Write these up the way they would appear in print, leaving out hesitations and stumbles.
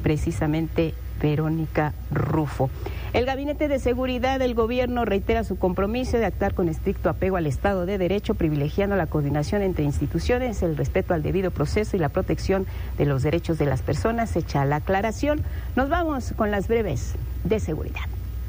precisamente Verónica Rufo. El Gabinete de Seguridad del Gobierno reitera su compromiso de actuar con estricto apego al Estado de Derecho, privilegiando la coordinación entre instituciones, el respeto al debido proceso y la protección de los derechos de las personas. Hecha la aclaración, nos vamos con las breves de seguridad.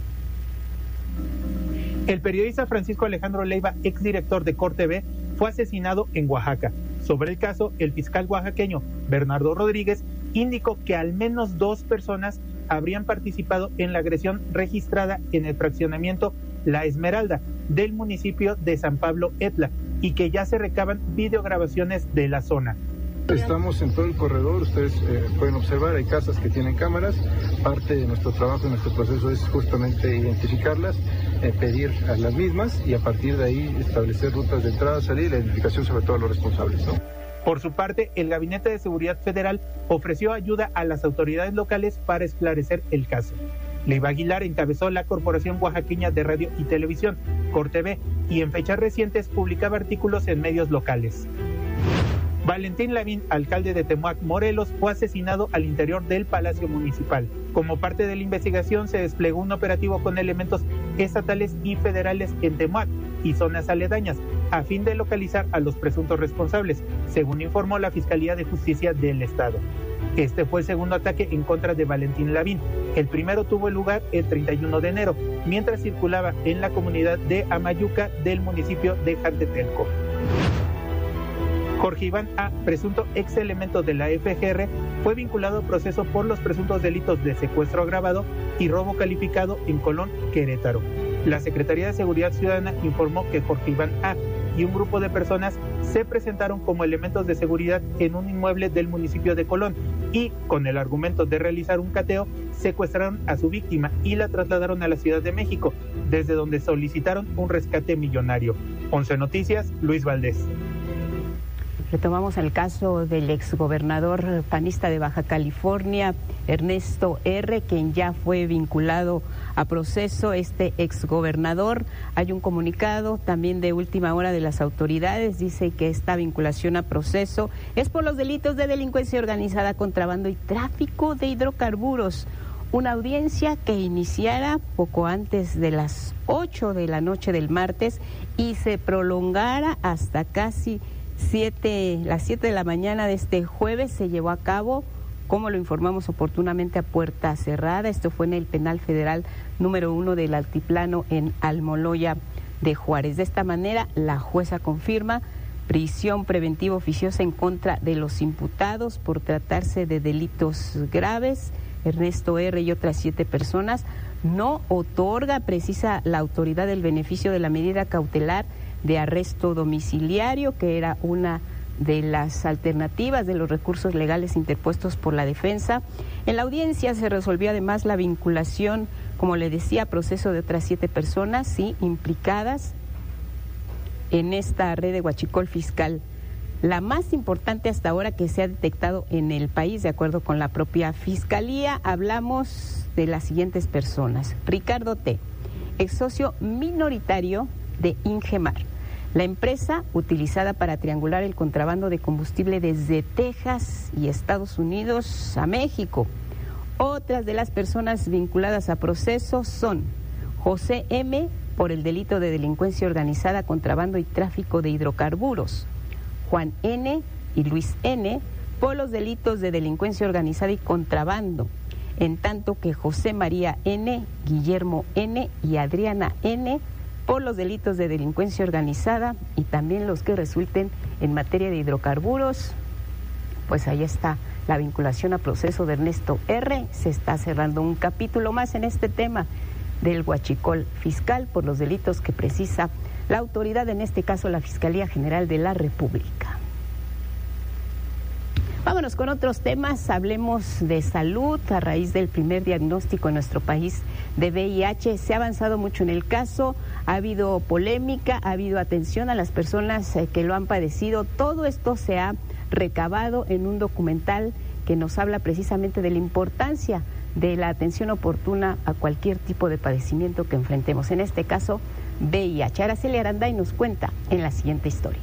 El periodista Francisco Alejandro Leiva, exdirector de Cor TV, fue asesinado en Oaxaca. Sobre el caso, el fiscal oaxaqueño Bernardo Rodríguez indicó que al menos 2 personas habrían participado en la agresión registrada en el fraccionamiento La Esmeralda del municipio de San Pablo Etla y que ya se recaban videograbaciones de la zona. Estamos en todo el corredor, ustedes pueden observar, hay casas que tienen cámaras. Parte de nuestro trabajo, nuestro proceso es justamente identificarlas, pedir a las mismas y a partir de ahí establecer rutas de entrada, salida y la identificación sobre todo a los responsables, ¿no? Por su parte, el Gabinete de Seguridad Federal ofreció ayuda a las autoridades locales para esclarecer el caso. Leiva Aguilar encabezó la Corporación Oaxaqueña de Radio y Televisión, Cor TV, y en fechas recientes publicaba artículos en medios locales. Valentín Lavín, alcalde de Temoac, Morelos, fue asesinado al interior del Palacio Municipal. Como parte de la investigación, se desplegó un operativo con elementos estatales y federales en Temoac y zonas aledañas, a fin de localizar a los presuntos responsables, según informó la Fiscalía de Justicia del Estado. Este fue el segundo ataque en contra de Valentín Lavín. El primero tuvo lugar el 31 de enero, mientras circulaba en la comunidad de Amayuca del municipio de Jantetelco. Jorge Iván A., presunto ex elemento de la FGR, fue vinculado a proceso por los presuntos delitos de secuestro agravado y robo calificado en Colón, Querétaro. La Secretaría de Seguridad Ciudadana informó que Jorge Iván A. y un grupo de personas se presentaron como elementos de seguridad en un inmueble del municipio de Colón y, con el argumento de realizar un cateo, secuestraron a su víctima y la trasladaron a la Ciudad de México, desde donde solicitaron un rescate millonario. 11 Noticias, Luis Valdés. Retomamos el caso del exgobernador panista de Baja California, Ernesto R., quien ya fue vinculado a proceso. Este exgobernador, hay un comunicado también de última hora de las autoridades, dice que esta vinculación a proceso es por los delitos de delincuencia organizada, contrabando y tráfico de hidrocarburos. Una audiencia que iniciara poco antes de las 8 de la noche del martes y se prolongara hasta casi las 7 de la mañana de este jueves. Se llevó a cabo, como lo informamos oportunamente, a puerta cerrada. Esto fue en el Penal Federal número 1 del Altiplano en Almoloya de Juárez. De esta manera, la jueza confirma prisión preventiva oficiosa en contra de los imputados por tratarse de delitos graves. Ernesto R. y otras 7 personas. No otorga, precisa la autoridad, el beneficio de la medida cautelar de arresto domiciliario, que era una de las alternativas de los recursos legales interpuestos por la defensa. En la audiencia se resolvió además la vinculación, como le decía, a proceso de otras 7 personas, sí, implicadas en esta red de huachicol fiscal, la más importante hasta ahora que se ha detectado en el país, de acuerdo con la propia Fiscalía. Hablamos de las siguientes personas. Ricardo T., ex socio minoritario de Ingemar, la empresa utilizada para triangular el contrabando de combustible desde Texas y Estados Unidos a México. Otras de las personas vinculadas a proceso son José M., por el delito de delincuencia organizada, contrabando y tráfico de hidrocarburos, Juan N. y Luis N., por los delitos de delincuencia organizada y contrabando, en tanto que José María N., Guillermo N. y Adriana N., por los delitos de delincuencia organizada y también los que resulten en materia de hidrocarburos. Pues ahí está la vinculación a proceso de Ernesto R. Se está cerrando un capítulo más en este tema del huachicol fiscal por los delitos que precisa la autoridad, en este caso la Fiscalía General de la República. Vámonos con otros temas, hablemos de salud. A raíz del primer diagnóstico en nuestro país de VIH, se ha avanzado mucho en el caso, ha habido polémica, ha habido atención a las personas que lo han padecido. Todo esto se ha recabado en un documental que nos habla precisamente de la importancia de la atención oportuna a cualquier tipo de padecimiento que enfrentemos, en este caso VIH. Araceli Aranday nos cuenta en la siguiente historia.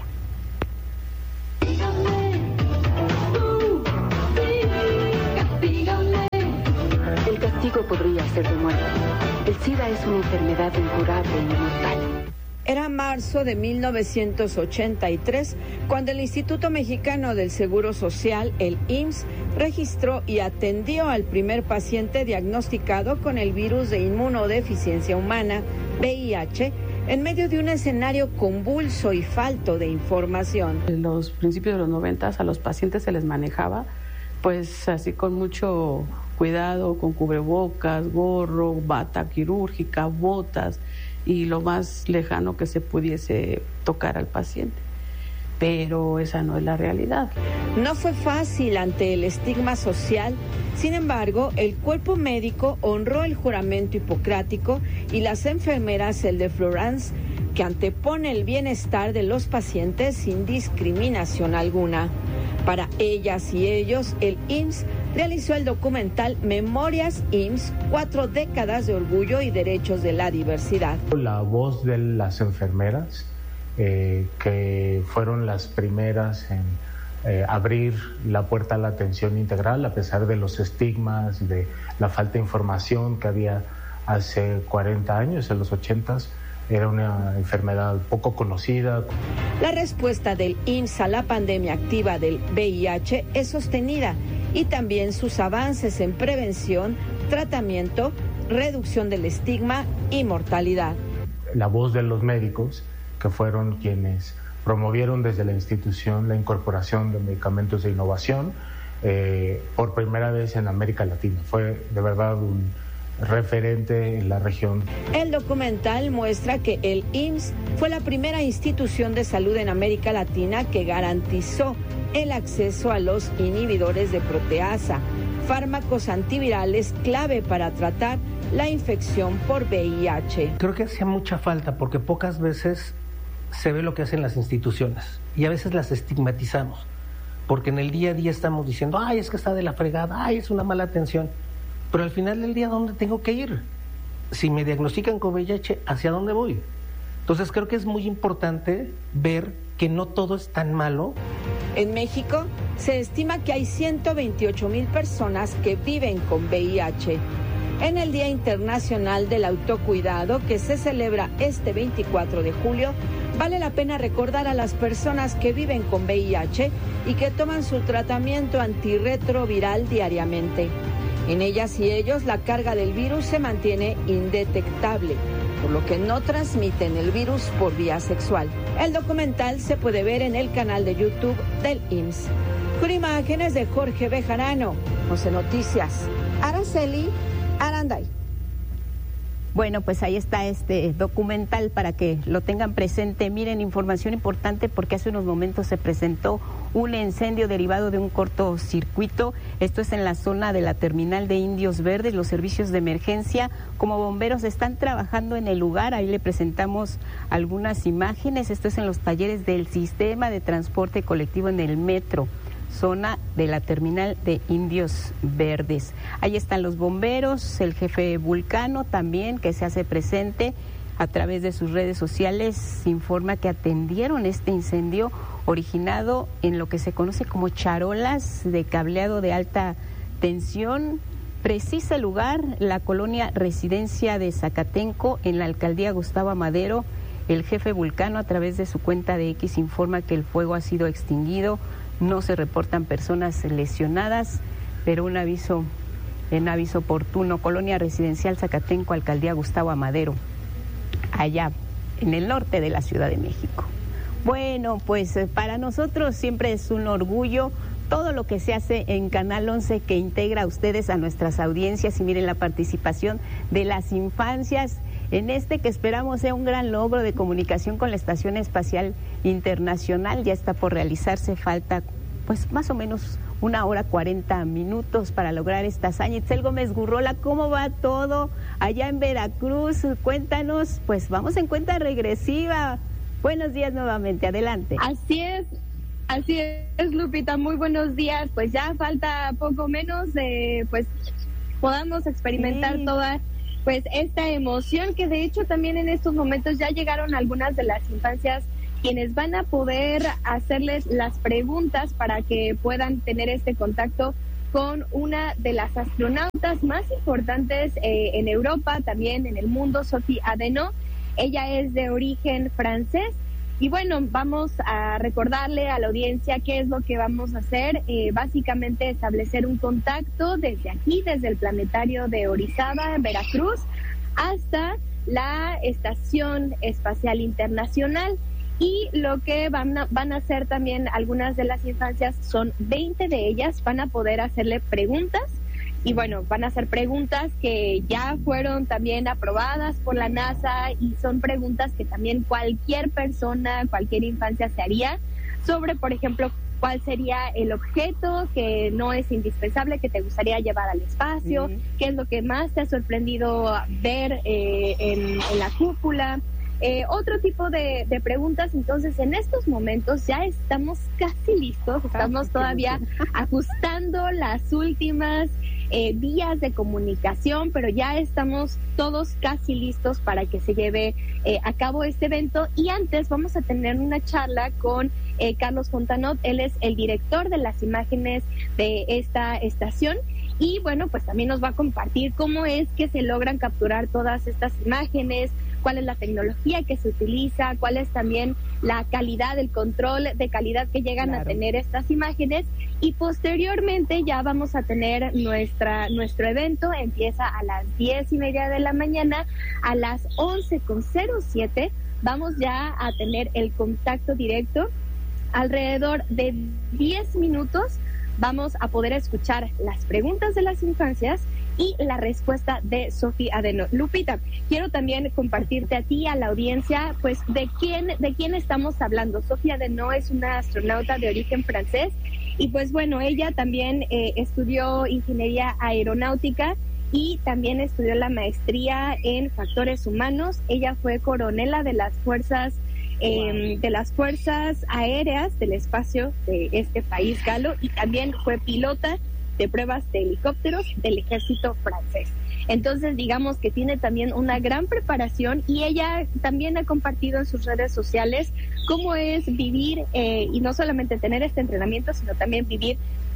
castigo podría ser de muerte. El SIDA es una enfermedad incurable y mortal. Era marzo de 1983 cuando el Instituto Mexicano del Seguro Social, el IMSS, registró y atendió al primer paciente diagnosticado con el virus de inmunodeficiencia humana, VIH, en medio de un escenario convulso y falto de información. En los principios de los 90 a los pacientes se les manejaba pues así con mucho cuidado, con cubrebocas, gorro, bata quirúrgica, botas y lo más lejano que se pudiese tocar al paciente. Pero esa no es la realidad. No fue fácil ante el estigma social. Sin embargo, el cuerpo médico honró el juramento hipocrático y las enfermeras el de Florence, que antepone el bienestar de los pacientes sin discriminación alguna. Para ellas y ellos, el IMSS realizó el documental Memorias IMSS, 4 décadas de orgullo y derechos de la diversidad. La voz de las enfermeras, que fueron las primeras en abrir la puerta a la atención integral, a pesar de los estigmas, de la falta de información que había hace 40 años, en los 80s. Era una enfermedad poco conocida. La respuesta del IMSS a la pandemia activa del VIH es sostenida y también sus avances en prevención, tratamiento, reducción del estigma y mortalidad. La voz de los médicos, que fueron quienes promovieron desde la institución la incorporación de medicamentos de innovación por primera vez en América Latina. Fue de verdad un referente en la región. El documental muestra que el IMSS fue la primera institución de salud en América Latina que garantizó el acceso a los inhibidores de proteasa, fármacos antivirales clave para tratar la infección por VIH. Creo que hacía mucha falta porque pocas veces se ve lo que hacen las instituciones y a veces las estigmatizamos porque en el día a día estamos diciendo, ay, es que está de la fregada, ay, es una mala atención. Pero al final del día, ¿dónde tengo que ir? Si me diagnostican con VIH, ¿hacia dónde voy? Entonces creo que es muy importante ver que no todo es tan malo. En México se estima que hay 128,000 personas que viven con VIH. En el Día Internacional del Autocuidado, que se celebra este 24 de julio, vale la pena recordar a las personas que viven con VIH y que toman su tratamiento antirretroviral diariamente. En ellas y ellos, la carga del virus se mantiene indetectable, por lo que no transmiten el virus por vía sexual. El documental se puede ver en el canal de YouTube del IMSS. Con imágenes de Jorge Bejarano, 11 Noticias, Araceli Aranday. Bueno, pues ahí está este documental para que lo tengan presente. Miren, información importante porque hace unos momentos se presentó un incendio derivado de un cortocircuito. Esto es en la zona de la terminal de Indios Verdes. Los servicios de emergencia como bomberos están trabajando en el lugar. Ahí le presentamos algunas imágenes. Esto es en los talleres del sistema de transporte colectivo en el metro, zona de la terminal de Indios Verdes. Ahí están los bomberos, el jefe Vulcano también, que se hace presente a través de sus redes sociales, informa que atendieron este incendio originado en lo que se conoce como charolas de cableado de alta tensión. Precisa el lugar, la colonia Residencia de Zacatenco, en la alcaldía Gustavo Amadero. El jefe Vulcano, a través de su cuenta de X, informa que el fuego ha sido extinguido. No se reportan personas lesionadas, pero un aviso oportuno. Colonia Residencial Zacatenco, alcaldía Gustavo Amadero, allá en el norte de la Ciudad de México. Bueno, pues para nosotros siempre es un orgullo todo lo que se hace en Canal 11 que integra a ustedes, a nuestras audiencias, y miren la participación de las infancias en que esperamos sea un gran logro de comunicación con la Estación Espacial Internacional. Ya está por realizarse, falta pues más o menos 1 hora 40 minutos para lograr esta hazaña. Itzel Gómez Gurrola, ¿cómo va todo allá en Veracruz? Cuéntanos, pues vamos en cuenta regresiva. Buenos días nuevamente, adelante. Así es, Lupita, muy buenos días. Pues ya falta poco menos de, pues, podamos experimentar toda pues esta emoción, que de hecho también en estos momentos ya llegaron algunas de las infancias quienes van a poder hacerles las preguntas para que puedan tener este contacto con una de las astronautas más importantes en Europa, también en el mundo, Sophie Adenau. Ella es de origen francés. Y bueno, vamos a recordarle a la audiencia qué es lo que vamos a hacer. Básicamente establecer un contacto desde aquí, desde el planetario de Orizaba, Veracruz, hasta la Estación Espacial Internacional. Y lo que van a hacer también algunas de las infancias, son 20 de ellas, van a poder hacerle preguntas. Y bueno, van a hacer preguntas que ya fueron también aprobadas por la NASA y son preguntas que también cualquier persona, cualquier infancia se haría sobre, por ejemplo, cuál sería el objeto que no es indispensable, que te gustaría llevar al espacio, qué es lo que más te ha sorprendido ver en la cúpula. Otro tipo de preguntas. Entonces, en estos momentos ya estamos casi listos, estamos todavía ajustando las últimas vías de comunicación, pero ya estamos todos casi listos para que se lleve a cabo este evento. Y antes vamos a tener una charla con Carlos Fontanot. Él es el director de las imágenes de esta estación. Y bueno, pues también nos va a compartir cómo es que se logran capturar todas estas imágenes, cuál es la tecnología que se utiliza, cuál es también la calidad, el control de calidad que llegan a tener estas imágenes. Y posteriormente ya vamos a tener nuestro evento. Empieza a las 10:30 de la mañana. A las 11:07 vamos ya a tener el contacto directo. Alrededor de 10 minutos vamos a poder escuchar las preguntas de las infancias y la respuesta de Sophie Adenau. Lupita, quiero también compartirte a ti, a la audiencia, pues de quién estamos hablando. Sophie Adenau es una astronauta de origen francés y pues bueno, ella también estudió ingeniería aeronáutica y también estudió la maestría en factores humanos. Ella fue coronela de las fuerzas aéreas del espacio de este país galo y también fue pilota de pruebas de helicópteros del ejército francés. Entonces, digamos que tiene también una gran preparación y ella también ha compartido en sus redes sociales cómo es vivir y no solamente tener este entrenamiento, sino también vivir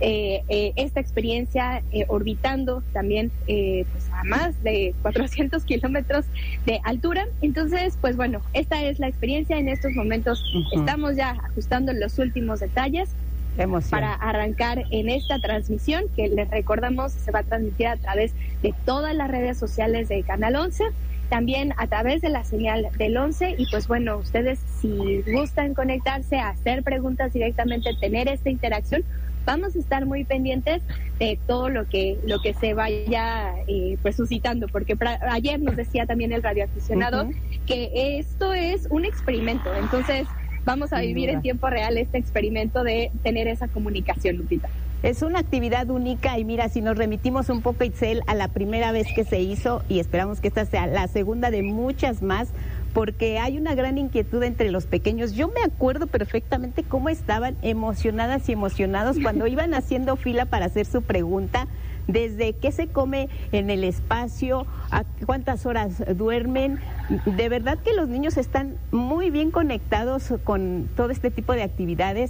esta experiencia orbitando también pues a más de 400 kilómetros de altura. Entonces, pues bueno, esta es la experiencia. En estos momentos estamos ya ajustando los últimos detalles para arrancar en esta transmisión que les recordamos se va a transmitir a través de todas las redes sociales de Canal 11, también a través de la señal del 11. Y pues bueno, ustedes si gustan conectarse, a hacer preguntas directamente, tener esta interacción, vamos a estar muy pendientes de todo lo que se vaya pues suscitando, porque ayer nos decía también el radioaficionado que esto es un experimento. Entonces vamos a vivir en tiempo real este experimento de tener esa comunicación, Lupita. Es una actividad única y mira, si nos remitimos un poco, Itzel, a la primera vez que se hizo, y esperamos que esta sea la segunda de muchas más, porque hay una gran inquietud entre los pequeños. Yo me acuerdo perfectamente cómo estaban emocionadas y emocionados cuando iban haciendo fila para hacer su pregunta, desde qué se come en el espacio, a cuántas horas duermen. De verdad que los niños están muy bien conectados con todo este tipo de actividades.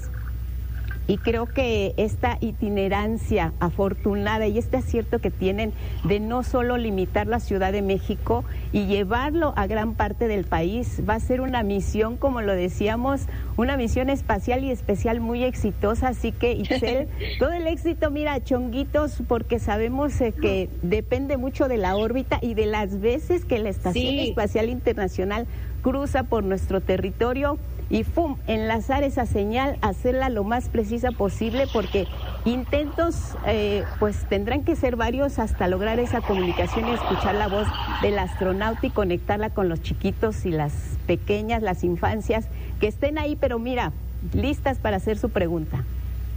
Y creo que esta itinerancia afortunada y este acierto que tienen de no solo limitar la Ciudad de México y llevarlo a gran parte del país, va a ser una misión, como lo decíamos, una misión espacial y especial muy exitosa. Así que, Itzel, todo el éxito, mira, chonguitos, porque sabemos que depende mucho de la órbita y de las veces que la Estación Espacial Internacional cruza por nuestro territorio. Y ¡fum!, enlazar esa señal, hacerla lo más precisa posible, porque intentos pues tendrán que ser varios hasta lograr esa comunicación y escuchar la voz del astronauta y conectarla con los chiquitos y las pequeñas, las infancias que estén ahí, pero mira, listas para hacer su pregunta.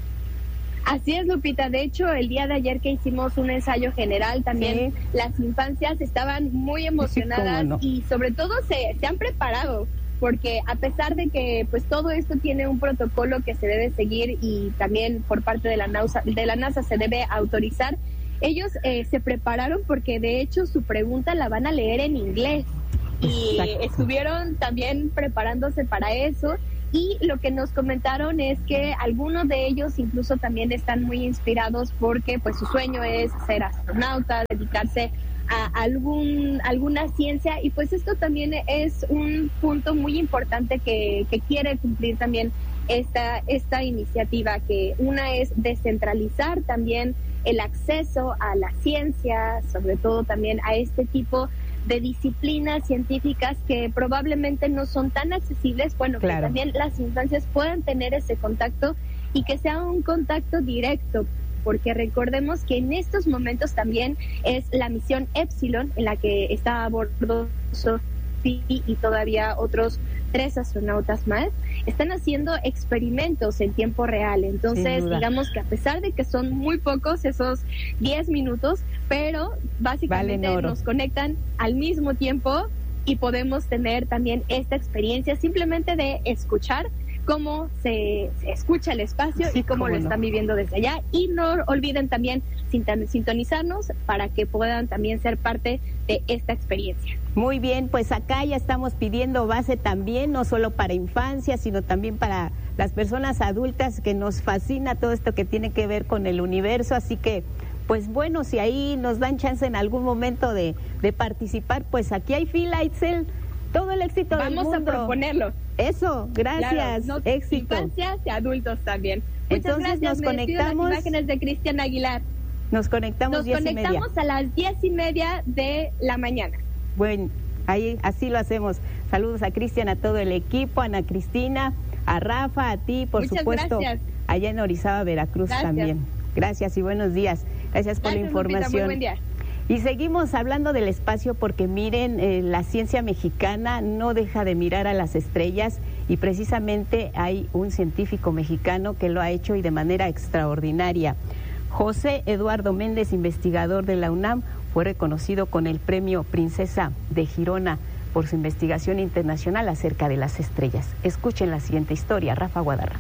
Así es, Lupita. De hecho, el día de ayer que hicimos un ensayo general, también las infancias estaban muy emocionadas y sobre todo se han preparado, porque a pesar de que pues todo esto tiene un protocolo que se debe seguir y también por parte de la NASA se debe autorizar, ellos se prepararon porque de hecho su pregunta la van a leer en inglés y estuvieron también preparándose para eso. Y lo que nos comentaron es que algunos de ellos incluso también están muy inspirados porque pues su sueño es ser astronauta, dedicarse a alguna ciencia, y pues esto también es un punto muy importante que quiere cumplir también esta iniciativa, que una es descentralizar también el acceso a la ciencia, sobre todo también a este tipo de disciplinas científicas que probablemente no son tan accesibles, bueno, claro, que también las infancias puedan tener ese contacto y que sea un contacto directo, porque recordemos que en estos momentos también es la misión Epsilon en la que está a bordo Sophie y todavía otros 3 astronautas más, están haciendo experimentos en tiempo real. Entonces, digamos que a pesar de que son muy pocos esos 10 minutos, pero básicamente nos conectan al mismo tiempo y podemos tener también esta experiencia simplemente de escuchar cómo se escucha el espacio y cómo lo están viviendo desde allá. Y no olviden también sintonizarnos para que puedan también ser parte de esta experiencia. Muy bien, pues acá ya estamos pidiendo base también, no solo para infancia, sino también para las personas adultas, que nos fascina todo esto que tiene que ver con el universo. Así que, pues bueno, si ahí nos dan chance en algún momento de participar, pues aquí hay fila, Itzel. Todo el éxito del mundo. Vamos a proponerlo. Eso, gracias. Claro, éxito. Infancias y adultos también. Entonces muchas gracias. Nos conectamos. Las imágenes de Cristian Aguilar. Nos conectamos a las 10:30 de la mañana. Bueno, ahí así lo hacemos. Saludos a Cristian, a todo el equipo, a Ana Cristina, a Rafa, a ti, por muchas supuesto, gracias. Allá en Orizaba, Veracruz también. Gracias y buenos días. Gracias por la información. Lupita, muy buen día. Y seguimos hablando del espacio porque miren, la ciencia mexicana no deja de mirar a las estrellas, y precisamente hay un científico mexicano que lo ha hecho y de manera extraordinaria. José Eduardo Méndez, investigador de la UNAM, fue reconocido con el premio Princesa de Girona por su investigación internacional acerca de las estrellas. Escuchen la siguiente historia, Rafa Guadarrama.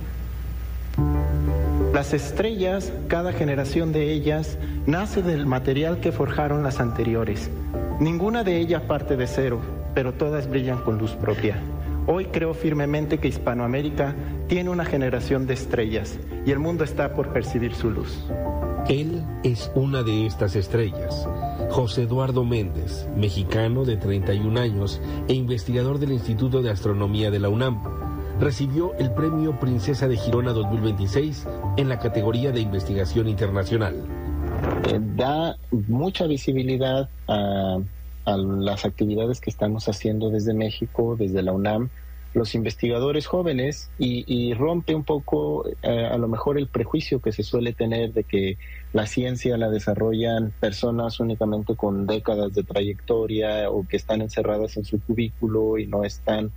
Las estrellas, cada generación de ellas, nace del material que forjaron las anteriores. Ninguna de ellas parte de cero, pero todas brillan con luz propia. Hoy creo firmemente que Hispanoamérica tiene una generación de estrellas y el mundo está por percibir su luz. Él es una de estas estrellas. José Eduardo Méndez, mexicano de 31 años e investigador del Instituto de Astronomía de la UNAM. Recibió el premio Princesa de Girona 2026 en la categoría de investigación internacional. Da mucha visibilidad a las actividades que estamos haciendo desde México, desde la UNAM, los investigadores jóvenes, y rompe un poco a lo mejor el prejuicio que se suele tener de que la ciencia la desarrollan personas únicamente con décadas de trayectoria o que están encerradas en su cubículo y no están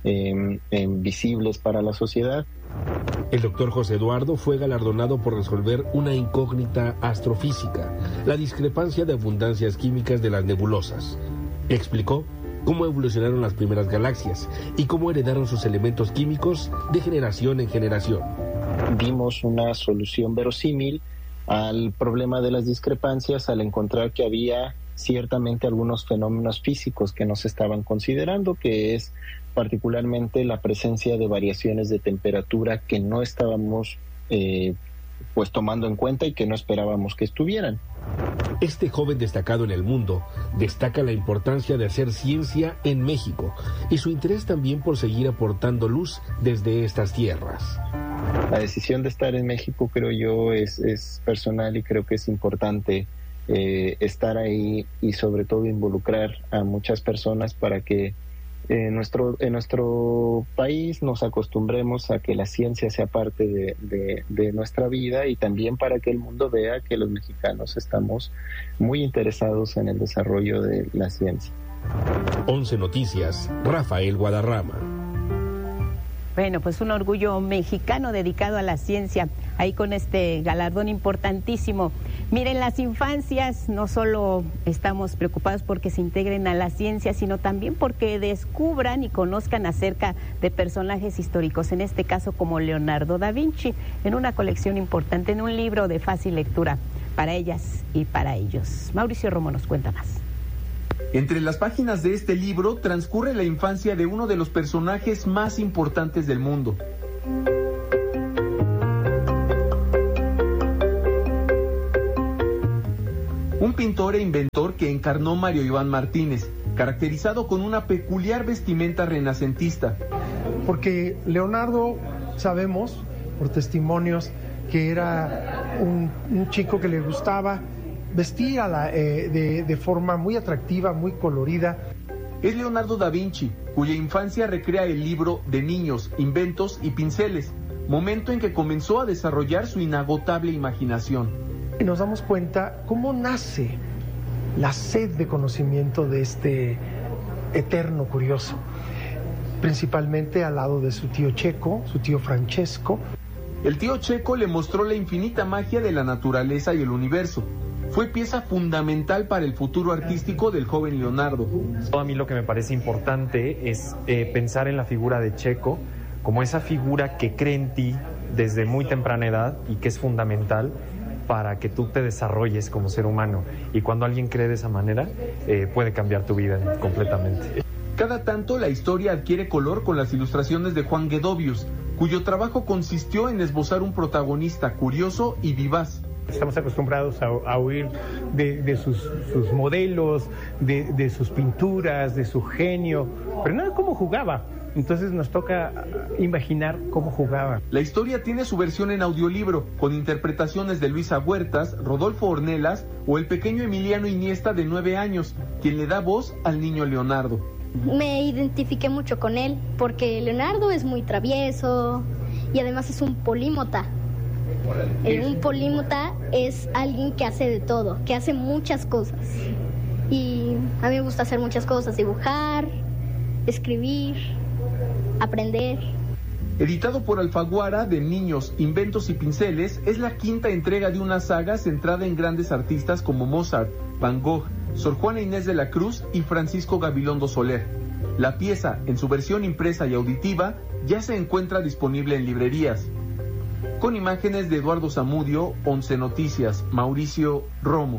visibles para la sociedad. El doctor José Eduardo fue galardonado por resolver una incógnita astrofísica, la discrepancia de abundancias químicas de las nebulosas. Explicó cómo evolucionaron las primeras galaxias y cómo heredaron sus elementos químicos de generación en generación. Dimos una solución verosímil al problema de las discrepancias al encontrar que había ciertamente algunos fenómenos físicos que no se estaban considerando, que es particularmente la presencia de variaciones de temperatura que no estábamos pues tomando en cuenta y que no esperábamos que estuvieran. Este joven destacado en el mundo destaca la importancia de hacer ciencia en México y su interés también por seguir aportando luz desde estas tierras. La decisión de estar en México, creo yo, es personal, y creo que es importante estar ahí y sobre todo involucrar a muchas personas para que en nuestro país nos acostumbremos a que la ciencia sea parte de nuestra vida, y también para que el mundo vea que los mexicanos estamos muy interesados en el desarrollo de la ciencia. 11 Noticias, Rafael Guadarrama. Bueno, pues un orgullo mexicano dedicado a la ciencia, ahí con este galardón importantísimo. Miren, las infancias no solo estamos preocupados porque se integren a la ciencia, sino también porque descubran y conozcan acerca de personajes históricos, en este caso como Leonardo da Vinci, en una colección importante, en un libro de fácil lectura para ellas y para ellos. Mauricio Romo nos cuenta más. Entre las páginas de este libro transcurre la infancia de uno de los personajes más importantes del mundo. Un pintor e inventor que encarnó Mario Iván Martínez, caracterizado con una peculiar vestimenta renacentista. Porque Leonardo, sabemos por testimonios, que era un chico que le gustaba vestir de forma muy atractiva, muy colorida. Es Leonardo da Vinci, cuya infancia recrea el libro de niños, inventos y pinceles, momento en que comenzó a desarrollar su inagotable imaginación. Y nos damos cuenta cómo nace la sed de conocimiento de este eterno curioso, principalmente al lado de su tío Checo, su tío Francesco. El tío Checo le mostró la infinita magia de la naturaleza y el universo. Fue pieza fundamental para el futuro artístico del joven Leonardo. A mí lo que me parece importante es pensar en la figura de Checo como esa figura que cree en ti desde muy temprana edad y que es fundamental para que tú te desarrolles como ser humano. Y cuando alguien cree de esa manera, puede cambiar tu vida completamente. Cada tanto la historia adquiere color con las ilustraciones de Juan Guedovius, cuyo trabajo consistió en esbozar un protagonista curioso y vivaz. Estamos acostumbrados a oír de sus modelos, de sus pinturas, de su genio, pero no de cómo jugaba. Entonces nos toca imaginar cómo jugaba. La historia tiene su versión en audiolibro, con interpretaciones de Luisa Huertas, Rodolfo Ornelas o el pequeño Emiliano Iniesta de 9 años, quien le da voz al niño Leonardo. Me identifiqué mucho con él, porque Leonardo es muy travieso y además es un polímota. Un polímota es alguien que hace de todo, que hace muchas cosas. Y a mí me gusta hacer muchas cosas, dibujar, escribir, aprender. Editado por Alfaguara, de Niños, Inventos y Pinceles, es la quinta entrega de una saga centrada en grandes artistas como Mozart, Van Gogh, Sor Juana Inés de la Cruz y Francisco Gabilondo Soler. La pieza, en su versión impresa y auditiva, ya se encuentra disponible en librerías. Con imágenes de Eduardo Zamudio, 11 Noticias, Mauricio Romo.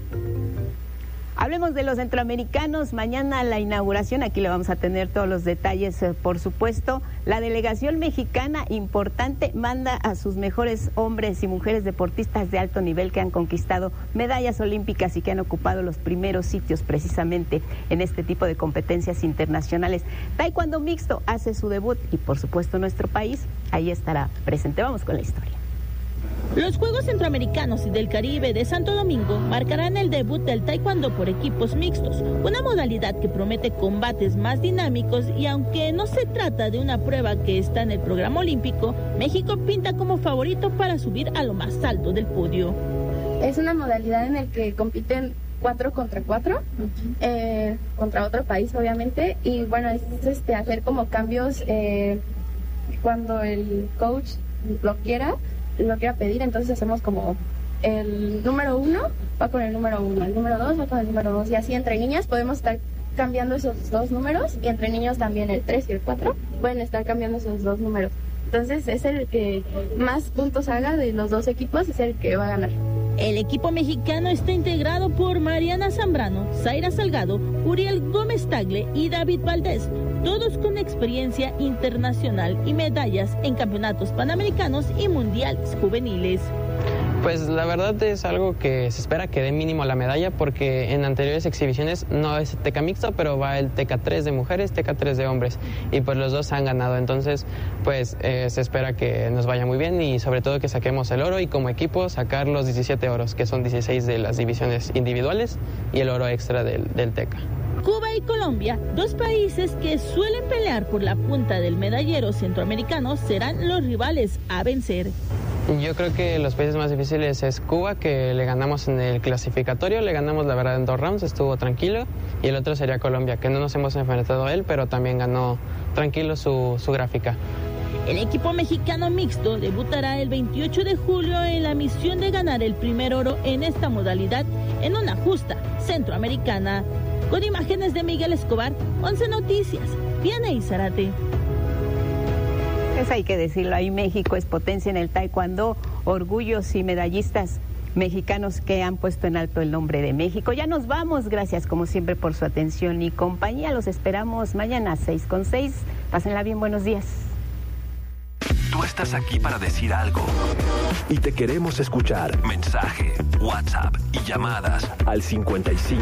Hablemos de los centroamericanos. Mañana la inauguración, aquí le vamos a tener todos los detalles, por supuesto. La delegación mexicana, importante, manda a sus mejores hombres y mujeres deportistas de alto nivel que han conquistado medallas olímpicas y que han ocupado los primeros sitios precisamente en este tipo de competencias internacionales. Taekwondo mixto hace su debut y, por supuesto, nuestro país ahí estará presente. Vamos con la historia. Los Juegos Centroamericanos y del Caribe de Santo Domingo marcarán el debut del taekwondo por equipos mixtos, una modalidad que promete combates más dinámicos y aunque no se trata de una prueba que está en el programa olímpico, México pinta como favorito para subir a lo más alto del podio. Es una modalidad en la que compiten 4 contra 4, contra otro país obviamente, y bueno, es hacer como cambios cuando el coach lo quiera pedir, entonces hacemos como el número 1 va con el número 1, el número 2 va con el número 2, y así entre niñas podemos estar cambiando esos dos números, y entre niños también el 3 y el 4 pueden estar cambiando esos dos números. Entonces es el que más puntos haga de los dos equipos, es el que va a ganar. El equipo mexicano está integrado por Mariana Zambrano, Zaira Salgado, Uriel Gómez Tagle y David Valdés, todos con experiencia internacional y medallas en campeonatos panamericanos y mundiales juveniles. Pues la verdad es algo que se espera que dé mínimo la medalla, porque en anteriores exhibiciones no es teca mixto, pero va el teca 3 de mujeres, teca 3 de hombres, y pues los dos han ganado, entonces pues se espera que nos vaya muy bien y sobre todo que saquemos el oro y como equipo sacar los 17 oros, que son 16 de las divisiones individuales y el oro extra del teca. Cuba y Colombia, dos países que suelen pelear por la punta del medallero centroamericano, serán los rivales a vencer. Yo creo que los países más difíciles es Cuba, que le ganamos en el clasificatorio, le ganamos la verdad en 2 rounds, estuvo tranquilo, y el otro sería Colombia, que no nos hemos enfrentado a él, pero también ganó tranquilo su gráfica. El equipo mexicano mixto debutará el 28 de julio en la misión de ganar el primer oro en esta modalidad en una justa centroamericana. Con imágenes de Miguel Escobar, 11 Noticias, Vianey Zárate. Pues hay que decirlo, ahí México es potencia en el taekwondo, orgullos y medallistas mexicanos que han puesto en alto el nombre de México. Ya nos vamos, gracias como siempre por su atención y compañía. Los esperamos mañana 6:06. Pásenla bien, buenos días. Tú estás aquí para decir algo y te queremos escuchar. Mensaje, WhatsApp y llamadas al 55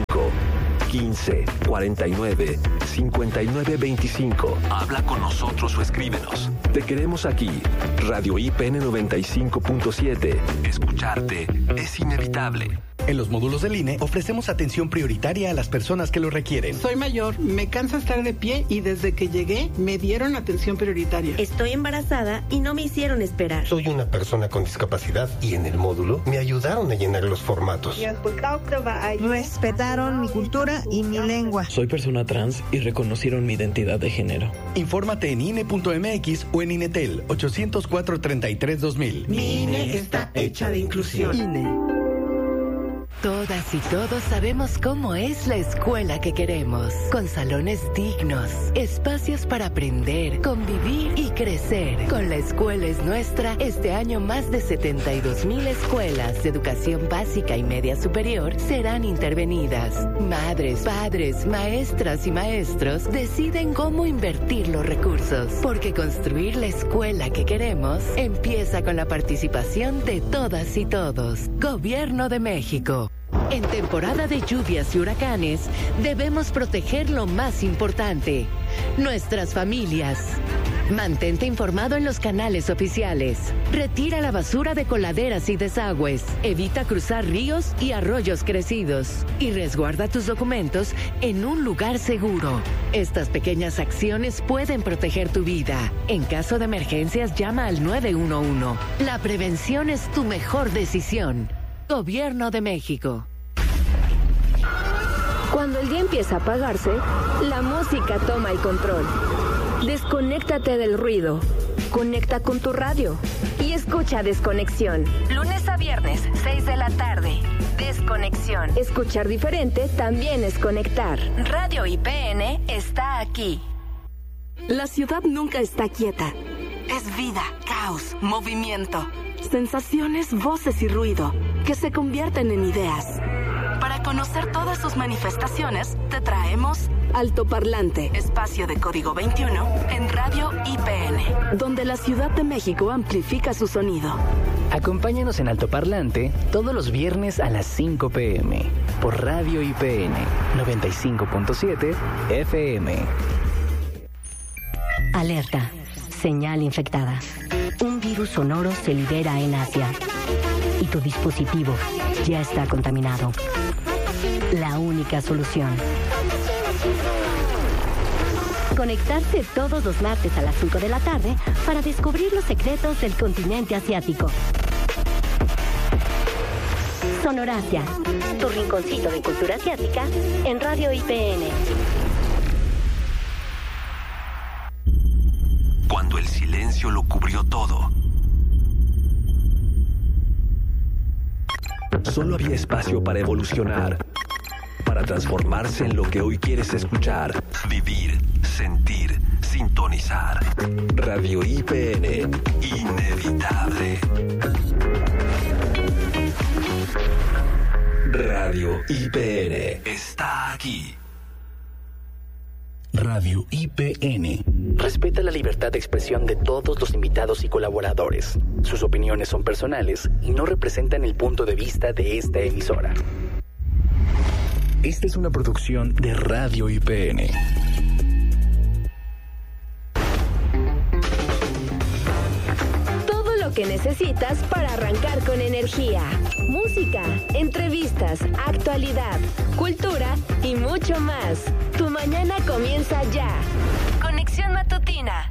15 49 59 25. Habla con nosotros o escríbenos. Te queremos aquí. Radio IPN 95.7. Escucharte es inevitable. En los módulos del INE ofrecemos atención prioritaria a las personas que lo requieren. Soy mayor, me cansa estar de pie y desde que llegué me dieron atención prioritaria. Estoy embarazada y no me hicieron esperar. Soy una persona con discapacidad y en el módulo me ayudaron a llenar los formatos. Respetaron mi cultura y mi lengua. Soy persona trans y reconocieron mi identidad de género. Infórmate en INE.mx o en INETEL 804-33-2000. Mi INE está hecha de inclusión. INE. Todas y todos sabemos cómo es la escuela que queremos, con salones dignos, espacios para aprender, convivir y crecer. Con La Escuela es Nuestra, este año más de 72,000 escuelas de educación básica y media superior serán intervenidas. Madres, padres, maestras y maestros deciden cómo invertir los recursos, porque construir la escuela que queremos empieza con la participación de todas y todos. Gobierno de México. En temporada de lluvias y huracanes, debemos proteger lo más importante, nuestras familias. Mantente informado en los canales oficiales. Retira la basura de coladeras y desagües. Evita cruzar ríos y arroyos crecidos. Y resguarda tus documentos en un lugar seguro. Estas pequeñas acciones pueden proteger tu vida. En caso de emergencias, llama al 911. La prevención es tu mejor decisión. Gobierno de México. Cuando el día empieza a apagarse, la música toma el control. Desconéctate del ruido. Conecta con tu radio y escucha Desconexión. Lunes a viernes, 6 de la tarde. Desconexión. Escuchar diferente también es conectar. Radio IPN está aquí. La ciudad nunca está quieta. Es vida, caos, movimiento, sensaciones, voces y ruido que se convierten en ideas. Para conocer todas sus manifestaciones, te traemos Altoparlante, espacio de código 21 en Radio IPN, donde la Ciudad de México amplifica su sonido. Acompáñanos en Altoparlante todos los viernes a las 5 p.m. por Radio IPN 95.7 FM. Alerta. Señal infectada. Un virus sonoro se libera en Asia. Y tu dispositivo ya está contaminado. La única solución. Conectarse todos los martes a las 5 de la tarde para descubrir los secretos del continente asiático. Sonorasia, tu rinconcito de cultura asiática en Radio IPN. Cuando el silencio lo cubrió todo, solo había espacio para evolucionar, para transformarse en lo que hoy quieres escuchar, vivir, sentir, sintonizar. Radio IPN, inevitable. Radio IPN está aquí. Radio IPN. Respeta la libertad de expresión de todos los invitados y colaboradores. Sus opiniones son personales y no representan el punto de vista de esta emisora. Esta es una producción de Radio IPN. Todo lo que necesitas para arrancar con energía. Música, entrevistas, actualidad, cultura y mucho más. Tu mañana comienza ya. Conexión Matutina.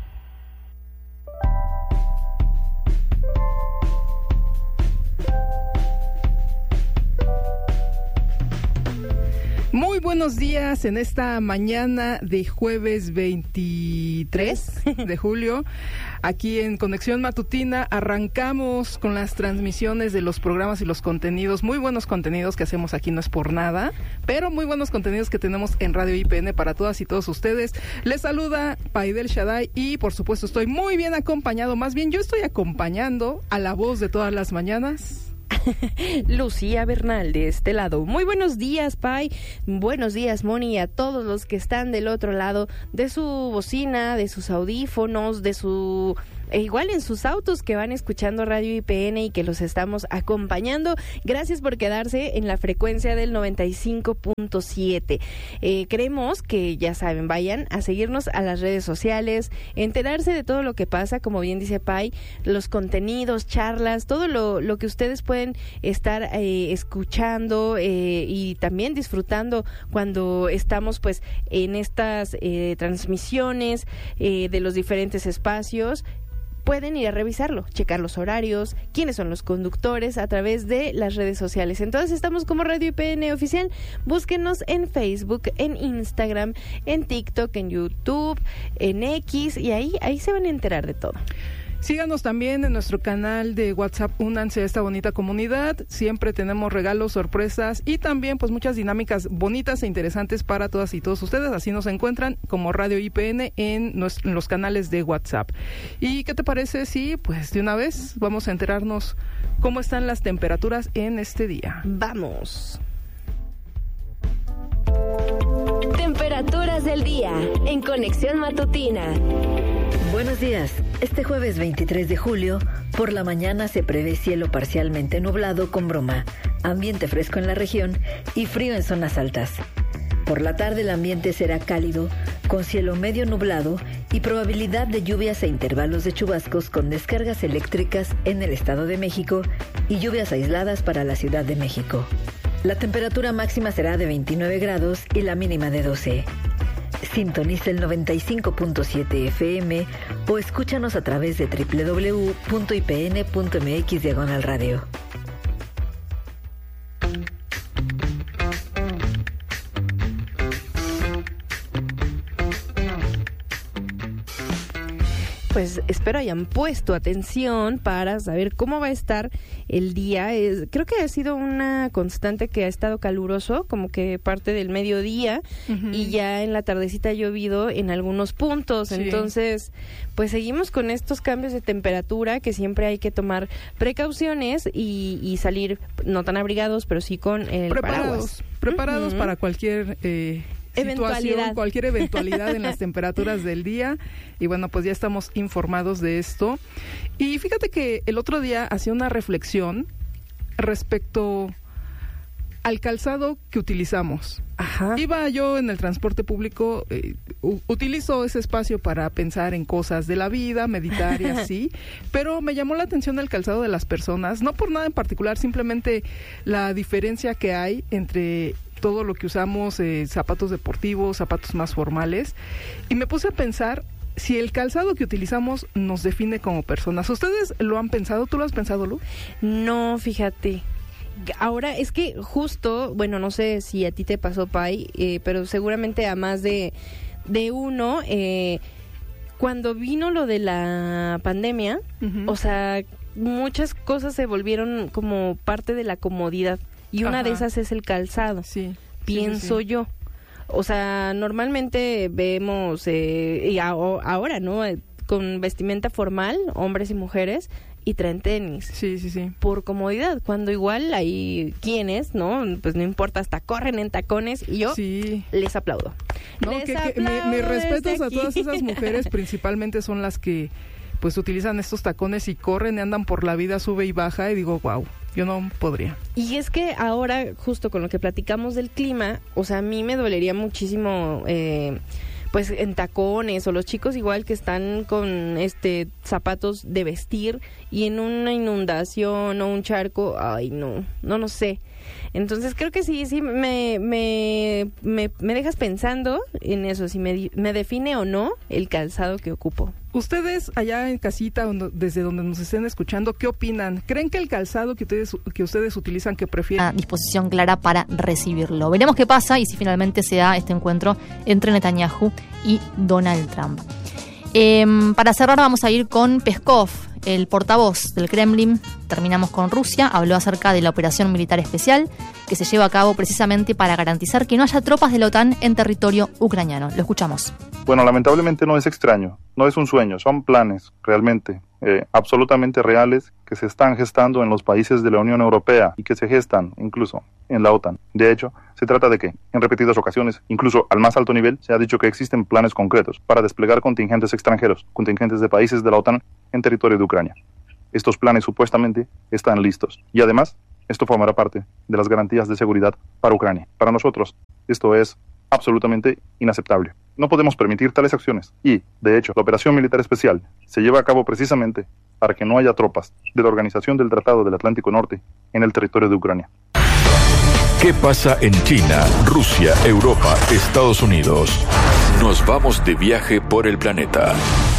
Muy buenos días en esta mañana de jueves 23 de julio. Aquí en Conexión Matutina arrancamos con las transmisiones de los programas y los contenidos, muy buenos contenidos que hacemos aquí, no es por nada, pero muy buenos contenidos que tenemos en Radio IPN para todas y todos ustedes. Les saluda Paidel Shaddai y por supuesto estoy muy bien acompañado, más bien yo estoy acompañando a la voz de todas las mañanas. Lucía Bernal de este lado. Muy buenos días, Pai. Buenos días, Moni, y a todos los que están del otro lado de su bocina, de sus audífonos, de su... igual en sus autos que van escuchando Radio IPN y que los estamos acompañando. Gracias por quedarse en la frecuencia del 95.7. Creemos que, ya saben, vayan a seguirnos a las redes sociales, enterarse de todo lo que pasa, como bien dice Pai, los contenidos, charlas, todo lo que ustedes pueden estar escuchando y también disfrutando cuando estamos pues en estas transmisiones de los diferentes espacios. Pueden ir a revisarlo, checar los horarios, quiénes son los conductores a través de las redes sociales. Entonces estamos como Radio IPN Oficial. Búsquenos en Facebook, en Instagram, en TikTok, en YouTube, en X, y ahí se van a enterar de todo. Síganos también en nuestro canal de WhatsApp, únanse a esta bonita comunidad. Siempre tenemos regalos, sorpresas y también pues muchas dinámicas bonitas e interesantes para todas y todos ustedes. Así nos encuentran como Radio IPN en los canales de WhatsApp. ¿Y qué te parece si pues de una vez vamos a enterarnos cómo están las temperaturas en este día? Vamos. Temperaturas del día en Conexión Matutina. Buenos días. Este jueves 23 de julio, por la mañana se prevé cielo parcialmente nublado con bruma, ambiente fresco en la región y frío en zonas altas. Por la tarde el ambiente será cálido, con cielo medio nublado y probabilidad de lluvias e intervalos de chubascos con descargas eléctricas en el Estado de México y lluvias aisladas para la Ciudad de México. La temperatura máxima será de 29 grados y la mínima de 12. Sintoniza el 95.7 FM o escúchanos a través de www.ipn.mx/radio. Pues espero hayan puesto atención para saber cómo va a estar el día. Creo que ha sido una constante que ha estado caluroso, como que parte del mediodía, y ya en la tardecita ha llovido en algunos puntos. Sí. Entonces, pues seguimos con estos cambios de temperatura que siempre hay que tomar precauciones y salir no tan abrigados, pero sí con el paraguas. Preparados para cualquier cualquier eventualidad en las temperaturas del día. Y bueno, pues ya estamos informados de esto. Y fíjate que el otro día hacía una reflexión respecto al calzado que utilizamos. Ajá. Iba yo en el transporte público, utilizo ese espacio para pensar en cosas de la vida, meditar y así, pero me llamó la atención el calzado de las personas, no por nada en particular, simplemente la diferencia que hay entre todo lo que usamos, zapatos deportivos, zapatos más formales, y me puse a pensar si el calzado que utilizamos nos define como personas. ¿Ustedes lo han pensado? ¿Tú lo has pensado, Lu? No, fíjate. Ahora, es que justo, bueno, no sé si a ti te pasó, Pai, pero seguramente a más de uno, cuando vino lo de la pandemia, o sea, muchas cosas se volvieron como parte de la comodidad. Y una de esas es el calzado, pienso yo. O sea, normalmente vemos, y ahora, ¿no? Con vestimenta formal, hombres y mujeres, y traen tenis. Sí. Por comodidad, cuando igual hay quienes, ¿no? Pues no importa, hasta corren en tacones, y yo les aplaudo. No, mis respetos a todas esas mujeres, principalmente son las que pues utilizan estos tacones y corren y andan por la vida, sube y baja, y digo, wow. Yo no podría. Y es que ahora, justo con lo que platicamos del clima, o sea, a mí me dolería muchísimo, pues en tacones, o los chicos igual que están con zapatos de vestir y en una inundación o un charco, ay no sé. Entonces creo que sí me dejas pensando en eso, si me define o no el calzado que ocupo. Ustedes allá en casita, desde donde nos estén escuchando, ¿qué opinan? ¿Creen que el calzado que ustedes utilizan, que prefieren? Una disposición clara para recibirlo. Veremos qué pasa y si finalmente se da este encuentro entre Netanyahu y Donald Trump. Para cerrar vamos a ir con Peskov, el portavoz del Kremlin. Terminamos con Rusia, habló acerca de la operación militar especial que se lleva a cabo precisamente para garantizar que no haya tropas de la OTAN en territorio ucraniano. Lo escuchamos. Bueno, lamentablemente no es extraño, no es un sueño, son planes, realmente. absolutamente reales que se están gestando en los países de la Unión Europea y que se gestan incluso en la OTAN. De hecho, se trata de que, en repetidas ocasiones, incluso al más alto nivel, se ha dicho que existen planes concretos para desplegar contingentes extranjeros, contingentes de países de la OTAN en territorio de Ucrania. Estos planes supuestamente están listos y además esto formará parte de las garantías de seguridad para Ucrania. Para nosotros esto es absolutamente inaceptable. No podemos permitir tales acciones y, de hecho, la operación militar especial se lleva a cabo precisamente para que no haya tropas de la Organización del Tratado del Atlántico Norte en el territorio de Ucrania. ¿Qué pasa en China, Rusia, Europa, Estados Unidos? Nos vamos de viaje por el planeta.